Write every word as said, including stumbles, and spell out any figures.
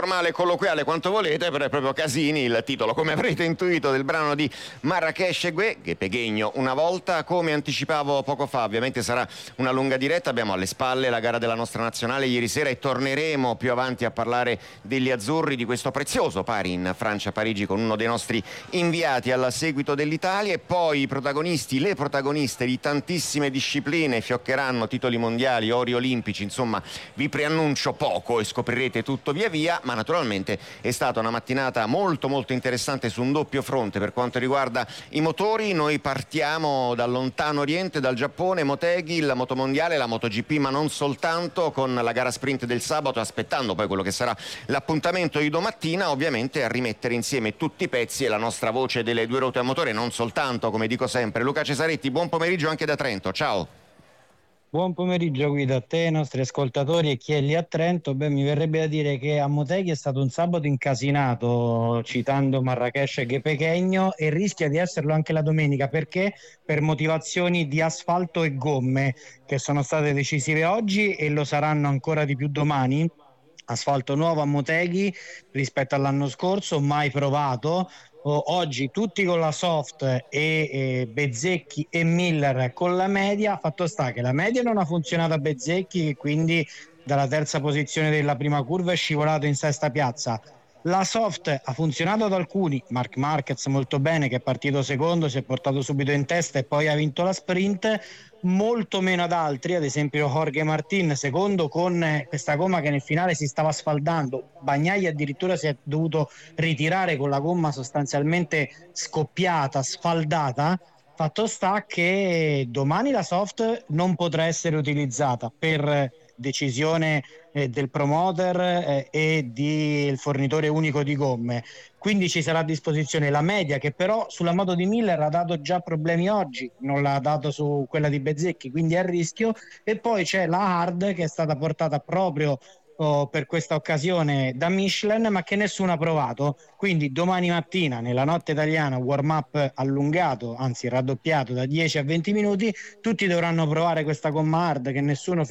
Formale, colloquiale, quanto volete, però è proprio Casini il titolo, come avrete intuito, del brano di Marrakesh Gue, che Pechegno una volta. Come anticipavo poco fa, ovviamente sarà una lunga diretta, abbiamo alle spalle la gara della nostra nazionale ieri sera e torneremo più avanti a parlare degli azzurri, di questo prezioso pari in Francia, Parigi, con uno dei nostri inviati al seguito dell'Italia. E poi i protagonisti, le protagoniste di tantissime discipline fioccheranno titoli mondiali, ori olimpici, insomma vi preannuncio poco e scoprirete tutto via via. Ma naturalmente è stata una mattinata molto molto interessante su un doppio fronte per quanto riguarda i motori. Noi partiamo dal lontano oriente, dal Giappone, Motegi, la motomondiale, la MotoGP, ma non soltanto, con la gara sprint del sabato, aspettando poi quello che sarà l'appuntamento di domattina, ovviamente a rimettere insieme tutti i pezzi e la nostra voce delle due ruote a motore, non soltanto, come dico sempre. Luca Cesaretti, buon pomeriggio anche da Trento, ciao. Buon pomeriggio Guido, a te, ai nostri ascoltatori e chi è lì a Trento. Beh, mi verrebbe da dire che a Motegi è stato un sabato incasinato, citando Marrakesh e Pechegno, e rischia di esserlo anche la domenica, perché per motivazioni di asfalto e gomme che sono state decisive oggi e lo saranno ancora di più domani. Asfalto nuovo a Motegi rispetto all'anno scorso, mai provato. O- oggi tutti con la soft e, e Bezzecchi e Miller con la media. Fatto sta che la media non ha funzionato a Bezzecchi, che quindi dalla terza posizione della prima curva è scivolato in sesta piazza. La soft ha funzionato ad alcuni, Marc Marquez molto bene, che è partito secondo, si è portato subito in testa e poi ha vinto la sprint, molto meno ad altri, ad esempio Jorge Martin secondo con eh, questa gomma che nel finale si stava sfaldando. Bagnaia addirittura si è dovuto ritirare con la gomma sostanzialmente scoppiata, sfaldata. Fatto sta che domani la soft non potrà essere utilizzata per decisione eh, del promoter eh, e del fornitore unico di gomme. Quindi ci sarà a disposizione la media, che però sulla moto di Miller ha dato già problemi oggi, non l'ha dato su quella di Bezzecchi, quindi è a rischio. E poi c'è la hard, che è stata portata proprio oh, per questa occasione da Michelin, ma che nessuno ha provato. Quindi domani mattina, nella notte italiana, warm up allungato, anzi raddoppiato da dieci a venti minuti, tutti dovranno provare questa gomma hard che nessuno